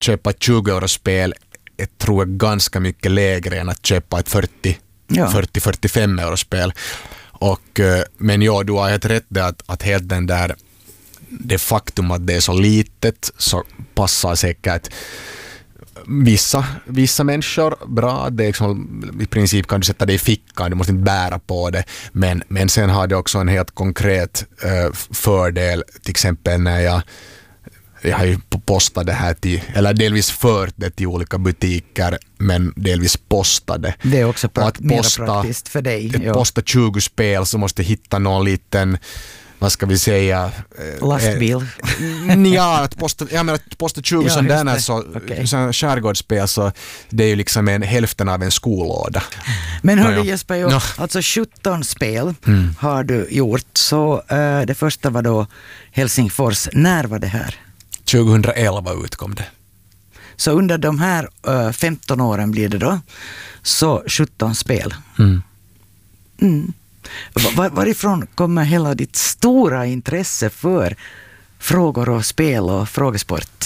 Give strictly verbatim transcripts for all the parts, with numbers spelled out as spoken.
köpa ett tjugo euro spel jag tror jag ganska mycket lägre än att köpa ett fyrtio till fyrtiofem euro spel. Och, men ja, du har helt rätt det att, att helt den där det faktum att det är så litet så passar säkert vissa, vissa människor bra. Det är liksom, i princip kan du sätta det i fickan, du måste inte bära på det. Men, men sen har det också en helt konkret uh, fördel, till exempel när jag jag har ju postat det här till, eller delvis fört det till olika butiker, men delvis postade. Det är också prakt- att posta, mer praktiskt för dig. Att posta tjugo spel så måste jag hitta någon liten, vad ska vi säga? Lastbil. Eh, ja, att posta, jag menar, att posta tjugo ja, sådana så, okay. så skärgårdsspel så det är ju liksom en hälften av en skolåda. Men hörde no, Jesper, ju, no. alltså sjutton spel mm. har du gjort. Så uh, det första var då Helsingfors. När var det här? tjugoelva utkom det. Så under de här uh, femton åren blir det då så sjutton spel. Mm. Mm. Var, varifrån kommer hela ditt stora intresse för frågor och spel och frågesport?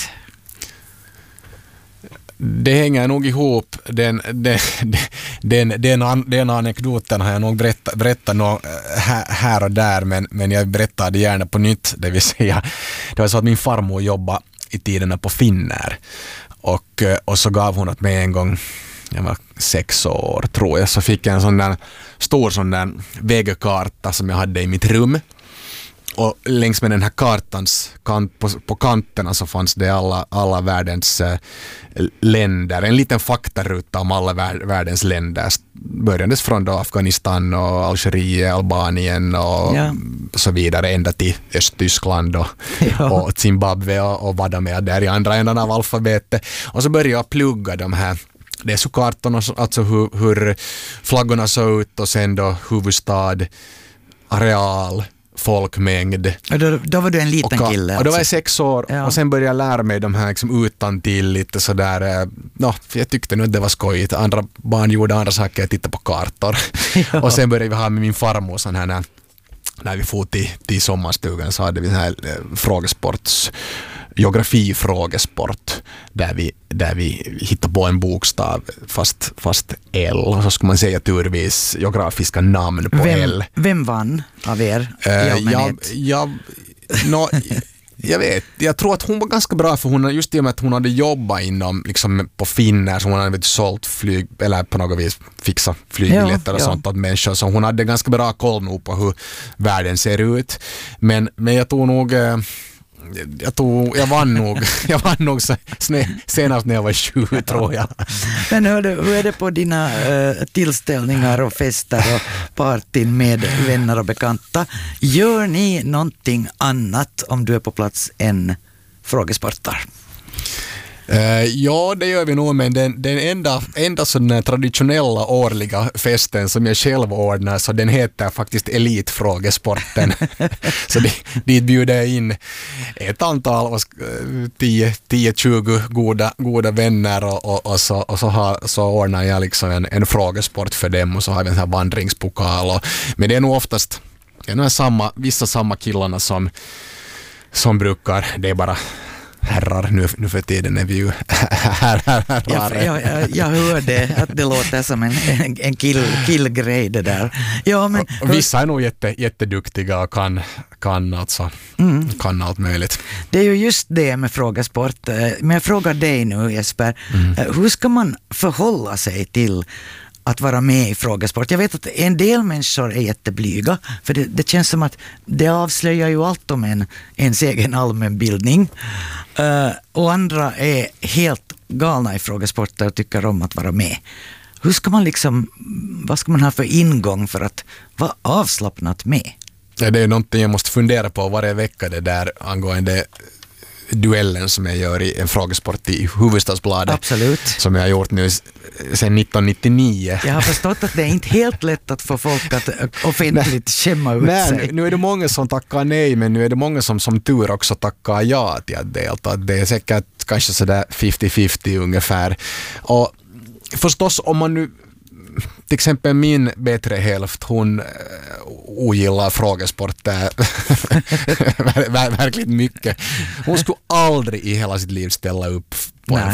Det hänger nog ihop. Den, den, den, den, den anekdoten har jag nog berättat, berättat nå, här, här och där, men, men jag berättar det gärna på nytt. Det vill säga, det var så att min farmor jobbade i tiderna på Finnair och, och så gav hon åt mig en gång, jag var sex år tror jag, så fick jag en sån där stor sån där vägkarta som jag hade i mitt rum. Och längs med den här kartans kant, på, på kanterna så fanns det alla, alla världens äh, länder. En liten faktaruta om alla vär, världens länder. Börjades från då Afghanistan och Algeriet, Albanien och ja. så vidare ända till Östtyskland och, ja. och Zimbabwe och, och vad de är där i andra änden av alfabetet. Och så började jag plugga de här. Det är så kartorna, alltså hur, hur flaggorna såg ut och sen då huvudstad, areal, folkmängd. Och då, då var du en liten och, kille. Och då var jag sex år ja. och sen började jag lära mig de här liksom utan till lite sådär, no, för jag tyckte nu att det var skojigt. Andra barn gjorde andra saker, jag tittade på kartor. Ja. Och sen började vi ha med min farmor sån här, när, när vi får till, till sommarstugan så hade vi sån här eh, frågesports geografifrågesport där vi, där vi hittar på en bokstav fast, fast L och så ska man säga turvis geografiska namn på vem, L. Vem vann av er i allmänhet? Uh, jag, jag, no, jag vet, jag tror att hon var ganska bra för hon, just i och med att hon hade jobbat inom liksom på Finnair så hon hade vet, sålt flyg eller på något vis fixa flygbiljetter och ja, sånt åt människor så hon hade ganska bra koll nog på hur världen ser ut men, men jag tror nog Jag, tog, jag vann nog jag vann nog senast när jag var tjugo tror jag. Men hör du, hur är det på dina uh, tillställningar och fester och partyn med vänner och bekanta? Gör ni någonting annat om du är på plats än frågesportar? Uh, ja, det gör vi nog, men den, den enda, enda sån traditionella årliga festen som jag själv ordnar, så den heter faktiskt Elitfrågesporten. Så dit, dit bjuder jag in ett antal, tio tjugo goda, goda vänner och, och, och, så, och så, har, så ordnar jag liksom en, en frågesport för dem och så har vi en här vandringspokal. Och, men det är nog oftast det är nog samma, vissa samma killarna som, som brukar, det är bara herrar, nu, nu för tiden är vi ju här, här, här, jag, jag, jag hörde att det låter som en, en kill, killgrej det där. Ja, men, och, och vissa är nog jätte, jätteduktiga och kan, kan, alltså, mm. kan allt möjligt. Det är ju just det med frågesport. Men jag frågar dig nu Jesper, mm. hur ska man förhålla sig till att vara med i frågesport? Jag vet att en del människor är jätteblyga, för det, det känns som att det avslöjar ju allt om en, ens egen allmänbildning. Uh, och andra är helt galna i frågesporter och tycker om att vara med. Hur ska man liksom, vad ska man ha för ingång för att vara avslappnat med? Ja, det är någonting jag måste fundera på varje vecka det där angående duellen som jag gör i en frågesport i Hufvudstadsbladet. Absolut. Som jag har gjort nu sedan nittonhundranittionio. Jag har förstått att det är inte helt lätt att få folk att offentligt skämma ut nej, sig. Nu är det många som tackar nej, men nu är det många som som tur också tackar ja till att delta. Det är säkert kanske sådär femtio femtio ungefär. Och förstås om man nu till exempel min bättre hälft, hon uh, ogillar frågesporter ver- ver- verkligen mycket. Hon skulle aldrig i hela sitt liv ställa upp på Nej. en